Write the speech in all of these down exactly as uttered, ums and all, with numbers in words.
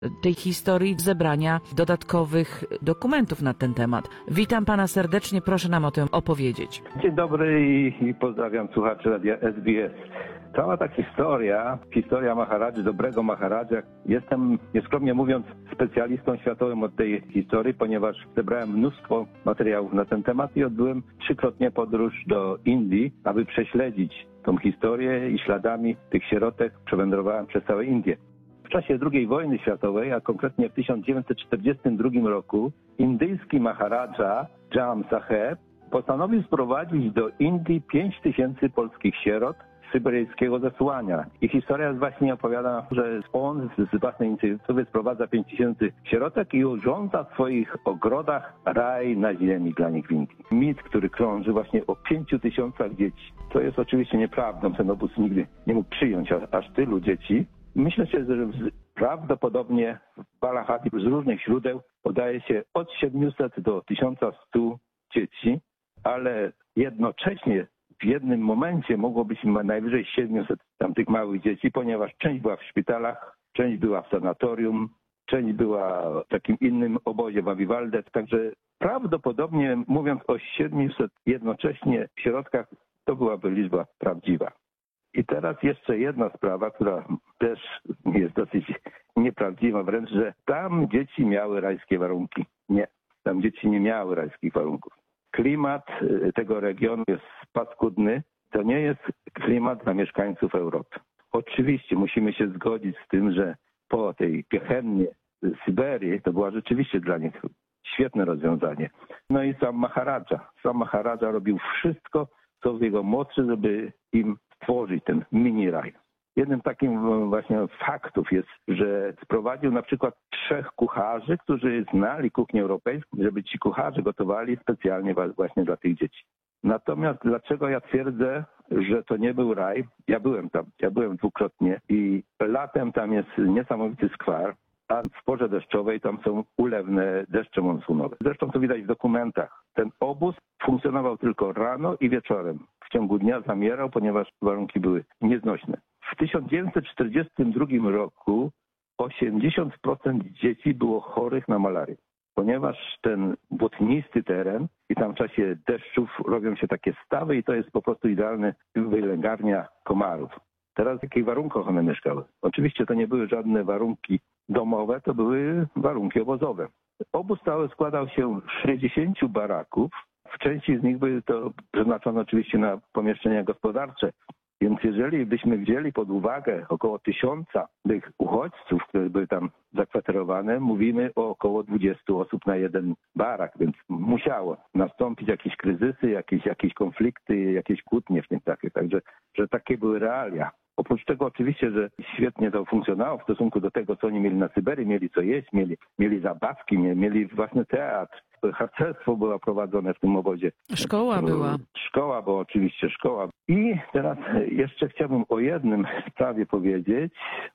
tej historii, zebrania dodatkowych dokumentów na ten temat. Witam pana serdecznie, proszę nam o tym opowiedzieć. Dzień dobry i, i pozdrawiam słuchaczy Radia S B S. Cała ta historia, historia Maharadży, dobrego Maharadża, jestem, nieskromnie mówiąc, specjalistą światowym od tej historii, ponieważ zebrałem mnóstwo materiałów na ten temat i odbyłem trzykrotnie podróż do Indii, aby prześledzić tą historię i śladami tych sierotek przewędrowałem przez całe Indie. W czasie drugiej wojny światowej, a konkretnie w tysiąc dziewięćset czterdziestym drugim roku, indyjski Maharadża Jam Saheb postanowił sprowadzić do Indii pięć tysięcy polskich sierot syberyjskiego zesłania. I historia jest właśnie opowiada, że on z własnej inicjatywy sprowadza pięć tysięcy sierotek i urządza w swoich ogrodach raj na ziemi dla nich w Indii. Mit, który krąży właśnie o pięciu tysiącach dzieci. To jest oczywiście nieprawdą, ten obóz nigdy nie mógł przyjąć aż tylu dzieci. Myślę, że prawdopodobnie w Balahati z różnych źródeł podaje się od siedmiuset do tysiąca stu dzieci, ale jednocześnie w jednym momencie mogło być najwyżej siedmiuset tamtych małych dzieci, ponieważ część była w szpitalach, część była w sanatorium, część była w takim innym obozie w Avivalde. Także prawdopodobnie mówiąc o siedmiuset jednocześnie w środkach, to byłaby liczba prawdziwa. I teraz jeszcze jedna sprawa, która też jest dosyć nieprawdziwa, wręcz, że tam dzieci miały rajskie warunki. Nie, tam dzieci nie miały rajskich warunków. Klimat tego regionu jest paskudny. To nie jest klimat dla mieszkańców Europy. Oczywiście musimy się zgodzić z tym, że po tej gehennie Syberii to była rzeczywiście dla nich świetne rozwiązanie. No i sam Maharadża. Sam Maharadża robił wszystko, co w jego mocy, żeby im stworzyć ten mini raj. Jednym takim właśnie faktów jest, że sprowadził na przykład trzech kucharzy, którzy znali kuchnię europejską, żeby ci kucharze gotowali specjalnie właśnie dla tych dzieci. Natomiast dlaczego ja twierdzę, że to nie był raj? Ja byłem tam, ja byłem dwukrotnie i latem tam jest niesamowity skwar, a w porze deszczowej tam są ulewne deszcze monsunowe. Zresztą to widać w dokumentach. Ten obóz funkcjonował tylko rano i wieczorem. W ciągu dnia zamierał, ponieważ warunki były nieznośne. W tysiąc dziewięćset czterdziestym drugim roku osiemdziesiąt procent dzieci było chorych na malarię, ponieważ ten błotnisty teren i tam w czasie deszczów robią się takie stawy i to jest po prostu idealna wylęgarnia komarów. Teraz w jakich warunkach one mieszkały? Oczywiście to nie były żadne warunki domowe, to były warunki obozowe. Obóz cały składał się z sześćdziesięciu baraków. W części z nich były to przeznaczone oczywiście na pomieszczenia gospodarcze. Więc jeżeli byśmy wzięli pod uwagę około tysiąca tych uchodźców, które były tam zakwaterowane, mówimy o około dwudziestu osób na jeden barak, więc musiało nastąpić jakieś kryzysy, jakieś, jakieś konflikty, jakieś kłótnie w tym takie. Także że takie były realia. Oprócz tego oczywiście, że świetnie to funkcjonowało w stosunku do tego, co oni mieli na Syberii, mieli co jeść, mieli, mieli zabawki, mieli własny teatr. Harcerstwo było prowadzone w tym obozie. Szkoła była. Szkoła, bo oczywiście szkoła. I teraz jeszcze chciałbym o jednym sprawie powiedzieć,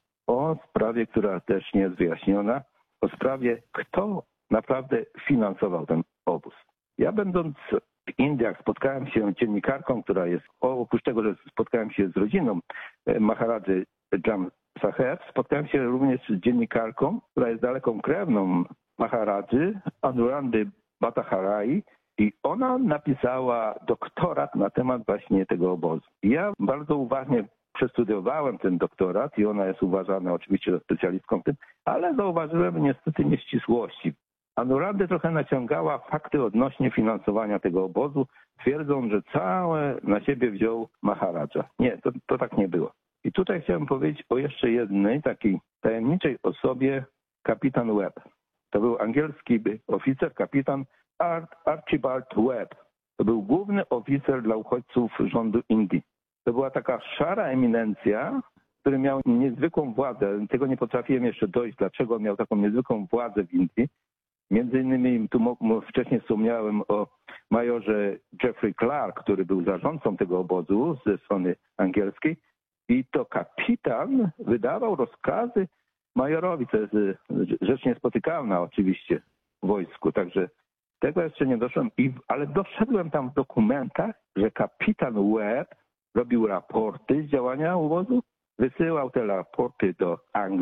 o sprawie, która też nie jest wyjaśniona, o sprawie, kto naprawdę finansował ten obóz. Ja będąc w Indiach spotkałem się z dziennikarką, która jest, oprócz tego, że spotkałem się z rodziną Maharadży Jam Saheb, spotkałem się również z dziennikarką, która jest daleką krewną Maharadży, Anurandy Bhattacharyji, i ona napisała doktorat na temat właśnie tego obozu. Ja bardzo uważnie przestudiowałem ten doktorat i ona jest uważana oczywiście za specjalistką w tym, ale zauważyłem niestety nieścisłości. Anurandy trochę naciągała fakty odnośnie finansowania tego obozu, twierdząc, że całe na siebie wziął Maharadża. Nie, to, to tak nie było. I tutaj chciałem powiedzieć o jeszcze jednej takiej tajemniczej osobie, kapitan Webb. To był angielski oficer, kapitan Archibald Webb. To był główny oficer dla uchodźców rządu Indii. To była taka szara eminencja, który miał niezwykłą władzę. Tego nie potrafiłem jeszcze dojść, dlaczego on miał taką niezwykłą władzę w Indii. Między innymi tu wcześniej wspomniałem o majorze Jeffrey Clark, który był zarządcą tego obozu ze strony angielskiej. I to kapitan wydawał rozkazy majorowi. To jest rzecz niespotykana oczywiście w wojsku. Także tego jeszcze nie doszedłem, I, ale doszedłem tam w dokumentach, że kapitan Webb robił raporty z działania obozu, wysyłał te raporty do Anglii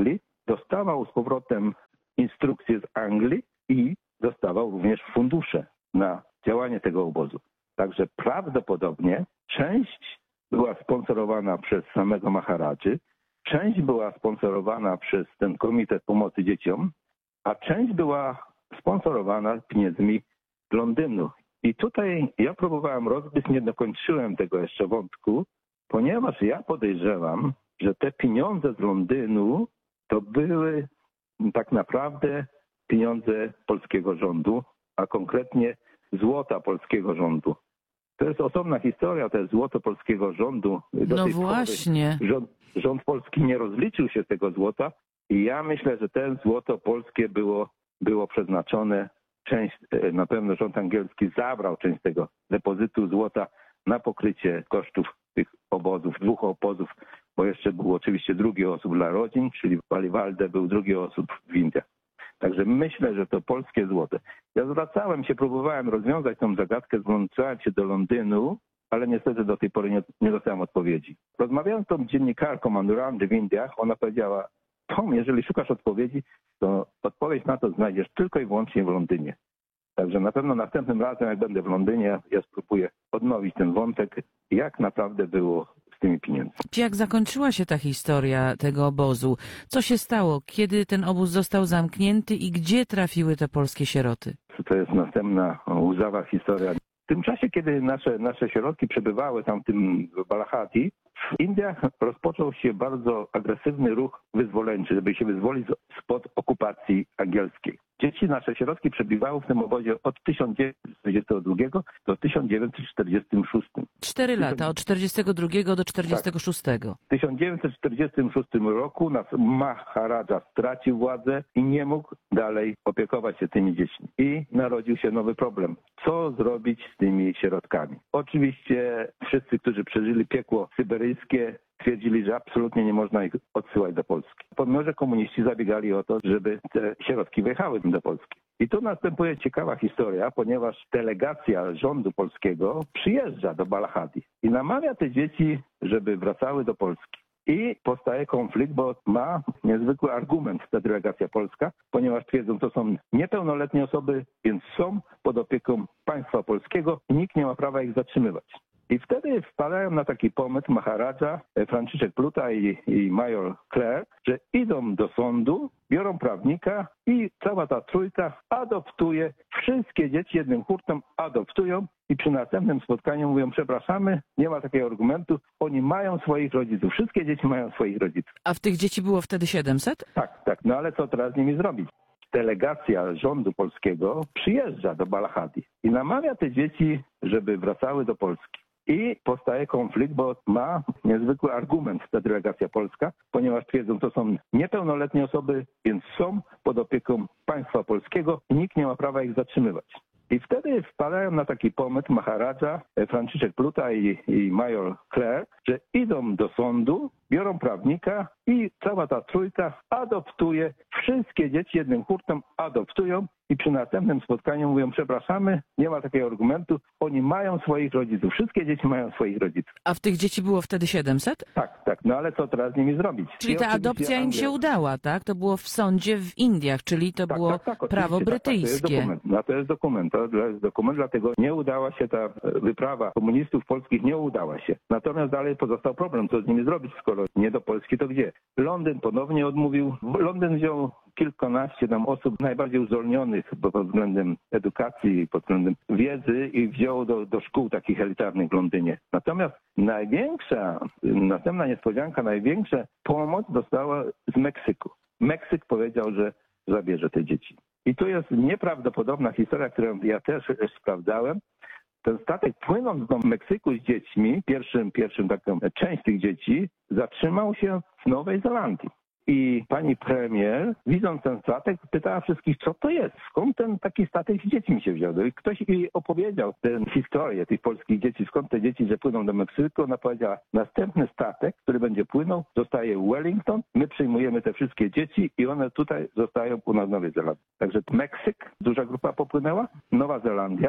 dostawał z powrotem instrukcje z Anglii i dostawał również fundusze na działanie tego obozu. Także prawdopodobnie część była sponsorowana przez samego Maharadży, część była sponsorowana przez ten Komitet Pomocy Dzieciom, a część była sponsorowana pieniędzmi z Londynu. I tutaj ja próbowałem rozbić, nie dokończyłem tego jeszcze wątku, ponieważ ja podejrzewam, że te pieniądze z Londynu to były tak naprawdę pieniądze polskiego rządu, a konkretnie złota polskiego rządu. To jest osobna historia, to jest złoto polskiego rządu. Do No tej właśnie. pory rząd, rząd polski nie rozliczył się z tego złota i ja myślę, że te złoto polskie było, było przeznaczone, część, na pewno rząd angielski zabrał część tego depozytu złota na pokrycie kosztów tych obozów, dwóch obozów, bo jeszcze był oczywiście drugi osób dla rodzin, czyli w Paliwalde był drugi osób w Indiach. Także myślę, że to polskie złoto. Ja zwracałem się, próbowałem rozwiązać tą zagadkę, zwracałem się do Londynu, ale niestety do tej pory nie, nie dostałem odpowiedzi. Rozmawiałem z tą dziennikarką Anurandy w Indiach, ona powiedziała, Tom, jeżeli szukasz odpowiedzi, to odpowiedź na to znajdziesz tylko i wyłącznie w Londynie. Także na pewno następnym razem, jak będę w Londynie, ja spróbuję odnowić ten wątek, jak naprawdę było z tymi pieniędzmi. Jak zakończyła się ta historia tego obozu? Co się stało? Kiedy ten obóz został zamknięty i gdzie trafiły te polskie sieroty? To jest następna łzawa historia. W tym czasie, kiedy nasze, nasze sierotki przebywały tam w tym Balahati, w Indiach rozpoczął się bardzo agresywny ruch wyzwoleńczy, żeby się wyzwolić spod okupacji angielskiej. Dzieci nasze sierotki przebywały w tym obozie od tysiąc dziewięćset czterdziestego drugiego do tysiąc dziewięćset czterdziestego szóstego. Cztery lata, od czterdziestego drugiego do czterdziestego szóstego. W tysiąc dziewięćset czterdziestym szóstym roku nas Maharadża stracił władzę i nie mógł dalej opiekować się tymi dziećmi. I narodził się nowy problem. Co zrobić z tymi sierotkami? Oczywiście wszyscy, którzy przeżyli piekło syberyjskie, twierdzili, że absolutnie nie można ich odsyłać do Polski. Pomimo, że komuniści zabiegali o to, żeby te sierotki wyjechały do Polski. I tu następuje ciekawa historia, ponieważ delegacja rządu polskiego przyjeżdża do Balahati i namawia te dzieci, żeby wracały do Polski. I powstaje konflikt, bo ma niezwykły argument ta delegacja polska, ponieważ twierdzą, to są niepełnoletnie osoby, więc są pod opieką państwa polskiego i nikt nie ma prawa ich zatrzymywać. I wtedy wpadają na taki pomysł Maharadża, Franciszek Pluta i, i major Clare, że idą do sądu, biorą prawnika i cała ta trójka adoptuje, wszystkie dzieci jednym hurtem adoptują i przy następnym spotkaniu mówią, przepraszamy, nie ma takiego argumentu, oni mają swoich rodziców, wszystkie dzieci mają swoich rodziców. A w tych dzieci było wtedy siedemset? Tak, tak, no ale co teraz z nimi zrobić? Delegacja rządu polskiego przyjeżdża do Balahati i namawia te dzieci, żeby wracały do Polski. I powstaje konflikt, bo ma niezwykły argument ta delegacja polska, ponieważ twierdzą, to są niepełnoletnie osoby, więc są pod opieką państwa polskiego i nikt nie ma prawa ich zatrzymywać. I wtedy wpadają na taki pomysł Maharadża, Franciszek Pluta i, i major Clare, że idą do sądu, biorą prawnika i cała ta trójka adoptuje, wszystkie dzieci jednym hurtem adoptują i przy następnym spotkaniu mówią, przepraszamy, nie ma takiego argumentu, oni mają swoich rodziców, wszystkie dzieci mają swoich rodziców. A w tych dzieci było wtedy siedemset? Tak, tak, no ale co teraz z nimi zrobić? Czyli I ta oczywiście adopcja im się Anglia- udała, tak? To było w sądzie w Indiach, czyli to Tak, było tak, tak, oczywiście, prawo tak, tak, to jest brytyjskie. dokument. No, to jest dokument, to jest dokument, dlatego nie udała się ta wyprawa komunistów polskich, nie udała się. Natomiast dalej pozostał problem, co z nimi zrobić, skoro nie do Polski, to gdzie? Londyn ponownie odmówił. Londyn wziął kilkanaście tam osób najbardziej uzdolnionych pod względem edukacji, pod względem wiedzy i wziął do, do szkół takich elitarnych w Londynie. Natomiast największa, następna niespodzianka, największa pomoc dostała z Meksyku. Meksyk powiedział, że zabierze te dzieci. I tu jest nieprawdopodobna historia, którą ja też sprawdzałem. Ten statek, płynąc do Meksyku z dziećmi, pierwszym, pierwszym taką część tych dzieci, zatrzymał się w Nowej Zelandii. I pani premier, widząc ten statek, pytała wszystkich, co to jest, skąd ten taki statek z dziećmi się wziął. I ktoś jej opowiedział tę historię tych polskich dzieci, skąd te dzieci, że płyną do Meksyku. Ona powiedziała, następny statek, który będzie płynął, zostaje Wellington, my przyjmujemy te wszystkie dzieci i one tutaj zostają u nas w Nowej Zelandii. Także Meksyk, duża grupa popłynęła, Nowa Zelandia,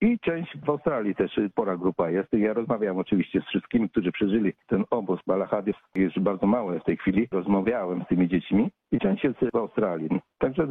I część w Australii też spora grupa jest. Ja rozmawiałem oczywiście z wszystkimi, którzy przeżyli ten obóz w Kalahari. Jest bardzo mało w tej chwili. Rozmawiałem z tymi dziećmi i część jest w Australii. Także